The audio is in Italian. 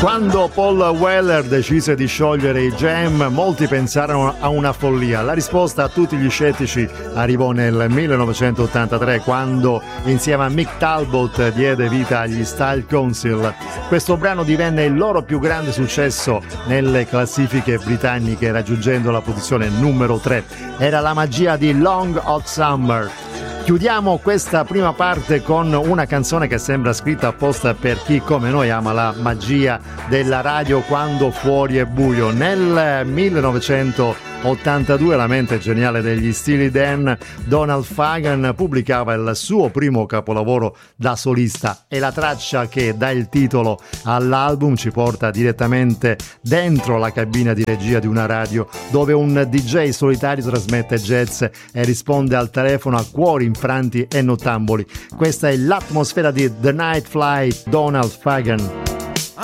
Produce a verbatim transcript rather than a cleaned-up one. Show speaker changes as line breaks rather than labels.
Quando Paul Weller decise di sciogliere i Jam, molti pensarono a una follia. La risposta a tutti gli scettici arrivò nel millenovecentottantatré, quando insieme a Mick Talbot diede vita agli Style Council. Questo brano divenne il loro più grande successo nelle classifiche britanniche, raggiungendo la posizione numero tre. Era la magia di Long Hot Summer. Chiudiamo questa prima parte con una canzone che sembra scritta apposta per chi come noi ama la magia della radio quando fuori è buio. Nel millenovecentottantadue la mente geniale degli Steely Dan, Donald Fagen, pubblicava il suo primo capolavoro da solista, e la traccia che dà il titolo all'album ci porta direttamente dentro la cabina di regia di una radio, dove un D J solitario trasmette jazz e risponde al telefono a cuori infranti e nottamboli. Questa è l'atmosfera di The Night Flight, Donald Fagen.